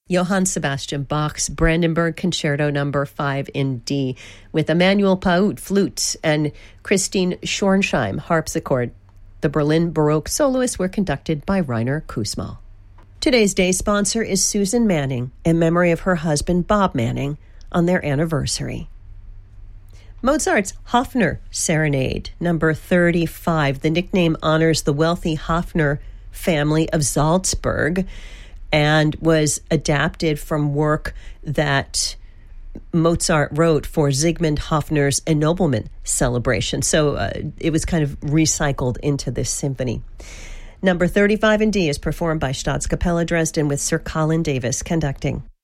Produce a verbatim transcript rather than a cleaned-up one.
Johann Sebastian Bach's Brandenburg Concerto Number five in D, with Emmanuel Paut, flute, and Christine Schornsheim, harpsichord. The Berlin Baroque soloists were conducted by Rainer Kussmaul. Today's day sponsor is Susan Manning, in memory of her husband Bob Manning, on their anniversary. Mozart's Hofner Serenade, number thirty-five. The nickname honors the wealthy Hofner family of Salzburg and was adapted from work that Mozart wrote for Zygmunt Hofner's ennoblement celebration. So uh, it was kind of recycled into this symphony. Number thirty-five in D is performed by Staatskapelle Dresden with Sir Colin Davis conducting.